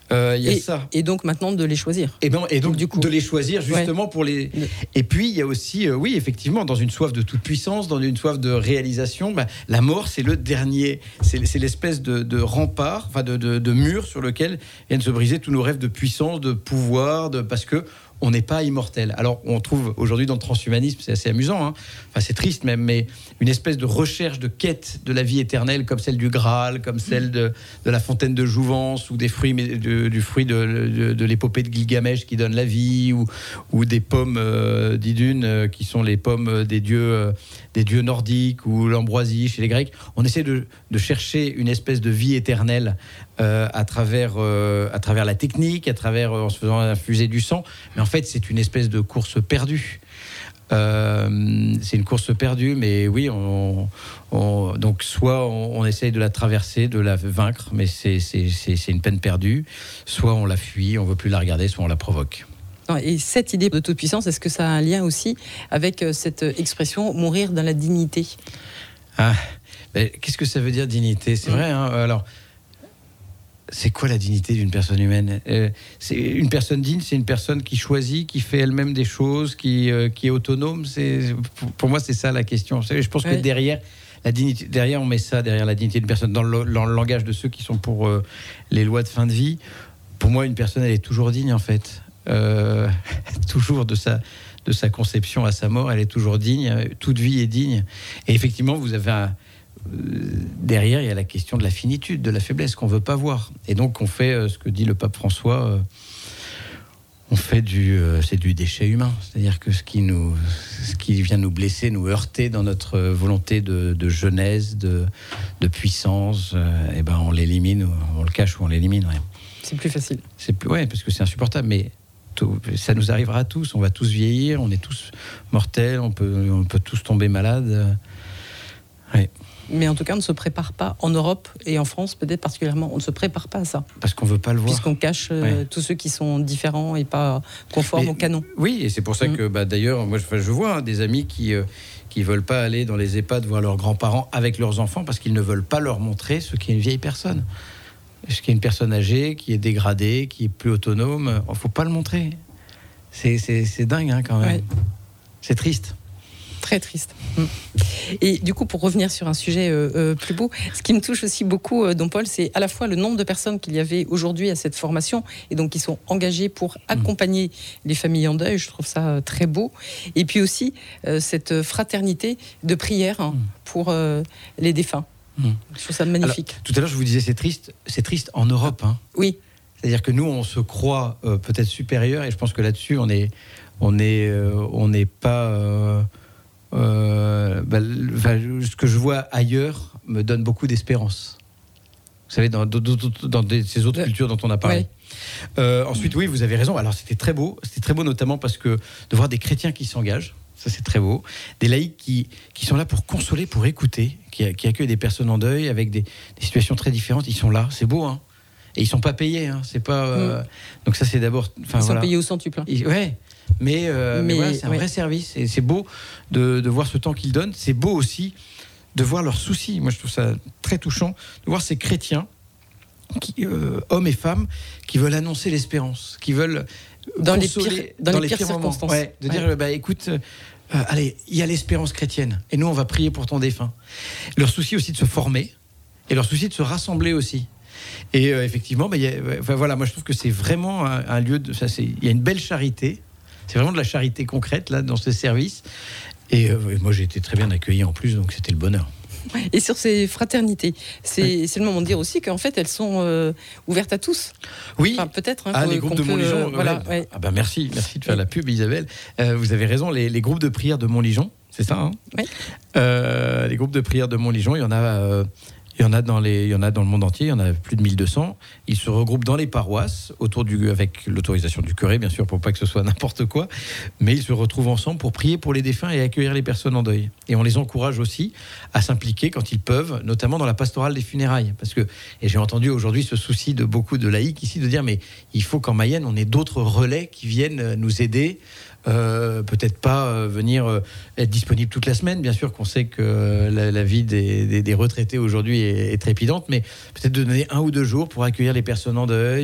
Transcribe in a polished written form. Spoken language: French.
Il y a ça. Et donc maintenant de les choisir. Et donc du coup, de les choisir justement pour les. Et puis il y a aussi, oui, effectivement, dans une soif de toute puissance, dans une soif de réalisation, la mort, c'est le dernier, c'est l'espèce de rempart, enfin de mur sur lequel viennent se briser tous nos rêves de puissance, de pouvoir, parce que on n'est pas immortel. Alors, on trouve aujourd'hui dans le transhumanisme, c'est assez amusant, hein. Enfin, c'est triste même, mais une espèce de recherche, de quête de la vie éternelle, comme celle du Graal, comme celle de la fontaine de Jouvence, ou des fruits, du fruit de l'épopée de Gilgamesh qui donne la vie, ou des pommes d'Idune, qui sont les pommes des dieux nordiques, ou l'ambroisie chez les Grecs. On essaie de chercher une espèce de vie éternelle à travers la technique, en se faisant infuser du sang. Mais en fait, c'est une espèce de course perdue. C'est une course perdue, mais oui, donc soit on essaye de la traverser, de la vaincre, mais c'est une peine perdue. Soit on la fuit, on ne veut plus la regarder, soit on la provoque. Et cette idée de toute puissance, est-ce que ça a un lien aussi avec cette expression « mourir dans la dignité » ? Qu'est-ce que ça veut dire dignité ? C'est vrai, hein. Alors, c'est quoi la dignité d'une personne humaine ? C'est une personne digne, c'est une personne qui choisit, qui fait elle-même des choses, qui est autonome. Pour moi, c'est ça la question. Je pense que derrière la dignité, on met ça derrière la dignité d'une personne, dans le langage de ceux qui sont pour les lois de fin de vie. Pour moi, une personne, elle est toujours digne, en fait. Toujours de sa conception à sa mort, elle est toujours digne. Toute vie est digne. Et effectivement, vous avez derrière, il y a la question de la finitude, de la faiblesse qu'on ne veut pas voir. Et donc, on fait ce que dit le pape François, on fait c'est du déchet humain. C'est-à-dire que ce qui vient nous blesser, nous heurter dans notre volonté de jeunesse, de puissance, on l'élimine, on le cache ou on l'élimine. Ouais. C'est plus facile. Parce que c'est insupportable, mais ça nous arrivera à tous. On va tous vieillir, on est tous mortels, on peut tous tomber malades. Ouais. Mais en tout cas, on ne se prépare pas en Europe et en France, peut-être particulièrement, on ne se prépare pas à ça. Parce qu'on ne veut pas le voir. Puisqu'on cache tous ceux qui sont différents et pas conformes au canon. Oui, et c'est pour ça que, d'ailleurs, moi je vois des amis qui ne veulent pas aller dans les EHPAD voir leurs grands-parents avec leurs enfants parce qu'ils ne veulent pas leur montrer ce qu'est une vieille personne. Ce qu'est une personne âgée, qui est dégradée, qui est plus autonome. Il ne faut pas le montrer. C'est dingue, hein, quand même. Ouais. C'est triste. Très triste. Et du coup, pour revenir sur un sujet plus beau, ce qui me touche aussi beaucoup, Don Paul, c'est à la fois le nombre de personnes qu'il y avait aujourd'hui à cette formation, et donc qui sont engagées pour accompagner les familles en deuil. Je trouve ça très beau. Et puis aussi cette fraternité de prière pour les défunts. Je trouve ça magnifique. Alors, tout à l'heure, je vous disais, c'est triste en Europe. Hein. Oui. C'est-à-dire que nous, on se croit peut-être supérieur, et je pense que là-dessus, on n'est pas. Ce que je vois ailleurs me donne beaucoup d'espérance. Vous savez, dans ces autres cultures dont on a parlé. Ouais. Ensuite, oui, vous avez raison. Alors, c'était très beau notamment parce que de voir des chrétiens qui s'engagent, ça c'est très beau. Des laïcs qui sont là pour consoler, pour écouter, qui accueillent des personnes en deuil avec des situations très différentes. Ils sont là, c'est beau, hein. Et ils sont pas payés, hein. C'est pas. Donc ça, c'est d'abord. Ils sont payés au centuple. Ouais. Mais voilà, c'est un vrai service. Et c'est beau de voir ce temps qu'ils donnent. C'est beau aussi de voir leurs soucis. Moi, je trouve ça très touchant de voir ces chrétiens, hommes et femmes, qui veulent annoncer l'espérance, qui veulent dans les pires circonstances. Ouais, de dire, écoute, allez, il y a l'espérance chrétienne. Et nous, on va prier pour ton défunt. Leur souci aussi de se former et leur souci de se rassembler aussi. Et effectivement, voilà, moi, je trouve que c'est vraiment un lieu de. Il y a une belle charité. C'est vraiment de la charité concrète là dans ce service. Et moi j'ai été très bien accueilli en plus, donc c'était le bonheur. Et sur ces fraternités, c'est le moment de dire aussi qu'en fait elles sont ouvertes à tous. Oui. Enfin, peut-être. Les groupes de Montligeon. Voilà. Ouais. Ah merci de faire la pub, Isabelle. Vous avez raison. Les groupes de prière de Montligeon, c'est ça. Hein, oui. Les groupes de prière de Montligeon, il y en a. Il y en a dans le monde entier, il y en a plus de 1200. Ils se regroupent dans les paroisses, avec l'autorisation du curé, bien sûr, pour pas que ce soit n'importe quoi. Mais ils se retrouvent ensemble pour prier pour les défunts et accueillir les personnes en deuil. Et on les encourage aussi à s'impliquer quand ils peuvent, notamment dans la pastorale des funérailles. Et j'ai entendu aujourd'hui ce souci de beaucoup de laïcs ici, de dire, mais il faut qu'en Mayenne, on ait d'autres relais qui viennent nous aider. Peut-être pas venir être disponible toute la semaine. Bien sûr qu'on sait que la vie des retraités aujourd'hui est trépidante, mais peut-être de donner 1 ou 2 jours pour accueillir les personnes en deuil,